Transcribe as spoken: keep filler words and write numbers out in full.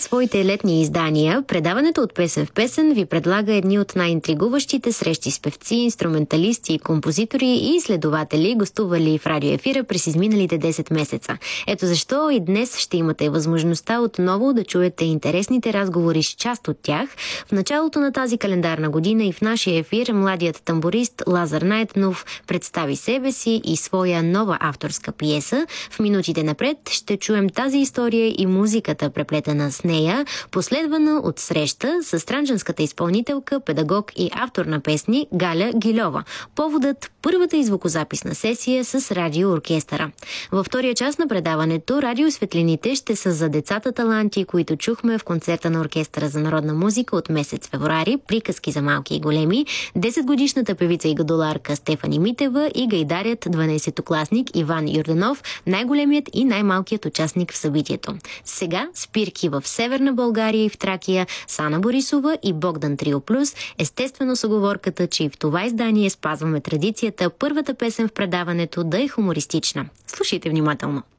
своите летни издания, предаването от песен в песен ви предлага едни от най-интригуващите срещи с певци, инструменталисти, композитори и изследователи, гостували в радиоефира през изминалите десет месеца. Ето защо и днес ще имате възможността отново да чуете интересните разговори с част от тях. В началото на тази календарна година и в нашия ефир младият тамбурист Лазар Найденов представи себе си и своя нова авторска пиеса. В минутите напред ще чуем тази история и музиката, преплетена с нея, последвана от среща с странджанската изпълнителка, педагог и автор на песни Галя Гильова. Поводът – първата и звукозаписна сесия с радиооркестъра. Във втория част на предаването радиосветлините ще са за децата таланти, които чухме в концерта на Оркестъра за народна музика от месец февруари, приказки за малки и големи, десетгодишната певица и гадоларка Стефани Митева и гайдарят дванайсетокласник Иван Йорданов, най-големият и най-малкият участник в събитието. Сега спирки в Северна България и в Тракия с Ана Борисова и Богдан Трио Плюс, естествено с уговорката, че и в това издание спазваме традицията първата песен в предаването да е хумористична. Слушайте внимателно.